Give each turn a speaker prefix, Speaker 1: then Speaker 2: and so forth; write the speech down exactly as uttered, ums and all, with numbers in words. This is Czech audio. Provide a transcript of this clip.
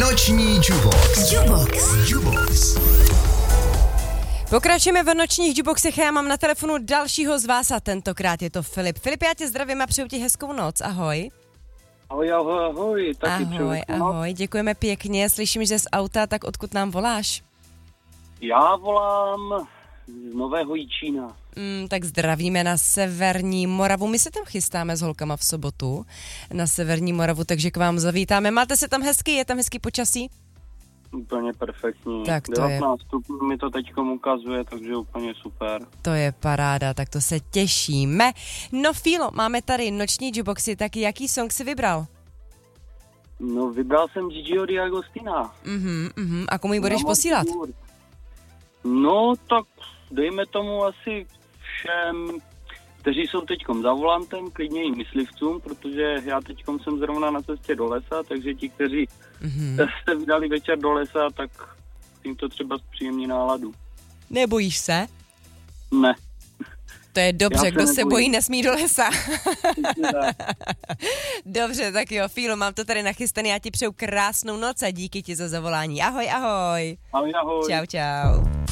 Speaker 1: Noční Jubox. Jubox. Jubox.
Speaker 2: Pokračujeme v nočních Juboxech a já mám na telefonu dalšího z vás a tentokrát je to Filip. Filip, já tě zdravím a přeju ti hezkou noc. Ahoj.
Speaker 3: Ahoj, ahoj, ahoj. Taky
Speaker 2: ahoj, ahoj, děkujeme pěkně. Slyším, že z auta, tak odkud nám voláš?
Speaker 3: Já volám z Nového Jičína.
Speaker 2: Mm, tak zdravíme na Severní Moravu. My se tam chystáme s holkama v sobotu na Severní Moravu, takže k vám zavítáme. Máte se tam hezky? Je tam hezký počasí?
Speaker 3: Úplně perfektní.
Speaker 2: Tak to
Speaker 3: devatenáct stupňů mi to teďkom ukazuje, takže úplně super.
Speaker 2: To je paráda, tak to se těšíme. No Fílo, máme tady noční Juboxy, tak jaký song si vybral?
Speaker 3: No, vybral jsem Gigiho D'Agostina.
Speaker 2: Mhm, mhm. A komu ji budeš posílat?
Speaker 3: No, tak dejme tomu asi všem, kteří jsou teďkom za volantem, klidně i myslivcům, protože já teďkom jsem zrovna na cestě do lesa, takže ti, kteří mm-hmm. jste vydali večer do lesa, tak jim to třeba zpříjemní náladu.
Speaker 2: Nebojíš se?
Speaker 3: Ne.
Speaker 2: To je dobře, kdo
Speaker 3: nebojím.
Speaker 2: se bojí, nesmí do lesa. Dobře, tak jo, Fílo, mám to tady nachystaný, já ti přeju krásnou noc a díky ti za zavolání. Ahoj, ahoj.
Speaker 3: Ahoj, ahoj.
Speaker 2: Čau, čau.